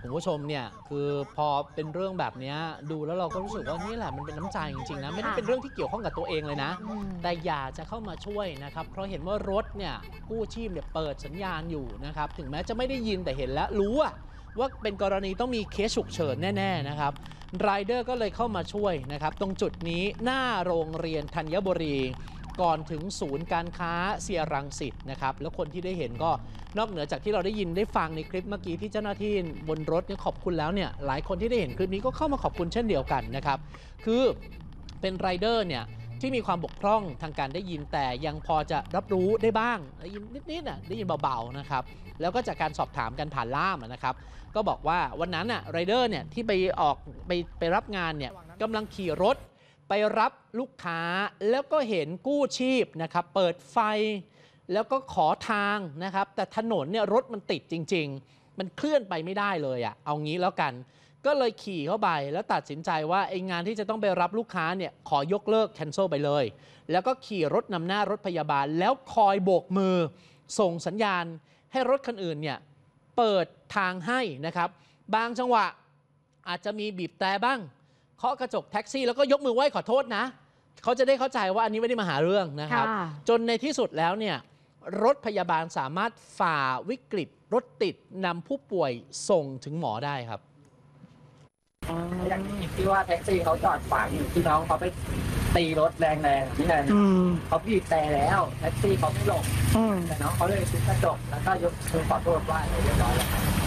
คุณผู้ชมเนี่ยคือพอเป็นเรื่องแบบนี้ดูแล้วเราก็รู้สึกว่านี่แหละมันเป็นน้ำใจจริงๆนะไม่ได้เป็นเรื่องที่เกี่ยวข้องกับตัวเองเลยนะแต่อยากจะเข้ามาช่วยนะครับเพราะเห็นว่ารถเนี่ยกู้ชีพเนี่ยเปิดสัญญาณอยู่นะครับถึงแม้จะไม่ได้ยินแต่เห็นแล้วรู้ว่าเป็นกรณีต้องมีเคสฉุกเฉินแน่ๆนะครับไรเดอร์ก็เลยเข้ามาช่วยนะครับตรงจุดนี้หน้าโรงเรียนธัญบุรีก่อนถึงศูนย์การค้าเซียรังสิตนะครับแล้วคนที่ได้เห็นก็นอกเหนือจากที่เราได้ยินได้ฟังในคลิปเมื่อกี้ที่เจ้าหน้าที่บนรถเนี่ยขอบคุณแล้วเนี่ยหลายคนที่ได้เห็นคลิปนี้ก็เข้ามาขอบคุณเช่นเดียวกันนะครับคือเป็นไรเดอร์เนี่ยที่มีความบกพร่องทางการได้ยินแต่ยังพอจะรับรู้ได้บ้างได้ยินนิดๆได้ยินเบาๆนะครับแล้วก็จากการสอบถามกันผ่านล่ามนะครับก็บอกว่าวันนั้นไรเดอร์เนี่ยที่ไปรับงานเนี่ยกำลังขี่รถไปรับลูกค้าแล้วก็เห็นกู้ชีพนะครับเปิดไฟแล้วก็ขอทางนะครับแต่ถนนเนี่ยรถมันติดจริงๆมันเคลื่อนไปไม่ได้เลยเอางี้แล้วกันก็เลยขี่เข้าไปแล้วตัดสินใจว่าไอ้งานที่จะต้องไปรับลูกค้าเนี่ยขอยกเลิกแคนเซิลไปเลยแล้วก็ขี่รถนำหน้ารถพยาบาลแล้วคอยโบกมือส่งสัญญาณให้รถคันอื่นเนี่ยเปิดทางให้นะครับบางจังหวะอาจจะมีบีบแตรบ้างเคาะกระจกแท็กซี่แล้วก็ยกมือไหว้ขอโทษนะเขาจะได้เข้าใจว่าอันนี้ไม่ได้มาหาเรื่องนะครับจนในที่สุดแล้วเนี่ยรถพยาบาลสามารถฝ่าวิกฤตรถติดนำผู้ป่วยส่งถึงหมอได้ครับอย่างที่ว่าแท็กซี่เขาจอดขวางอยู่ที่น้องเขาไปตีรถแรงๆที่นั่นเขาบีบแต่แล้วแท็กซี่เขาไม่หลบแต่น้องเขาเลยทุบกระจกแล้วก็ยกมือขอโทษว่าเรียบร้อยแล้ว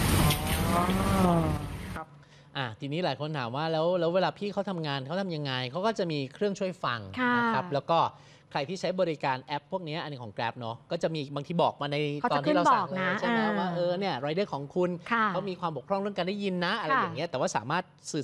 ครับทีนี้หลายคนถามว่าแล้วเวลาพี่เขาทำงานเขาทำยังไงเขาก็จะมีเครื่องช่วยฟังนะครับแล้วก็ใครที่ใช้บริการแอปพวกนี้อันนี้ของ Grab เนาะก็จะมีบางทีบอกมาในตอนที่เราสั่งเลยใช่ไหมว่าเนี่ยไรเดอร์ของคุณเขามีความบกพร่องเรื่องการได้ยินนะอะไรอย่างเงี้ยแต่ว่าสามารถสื่อ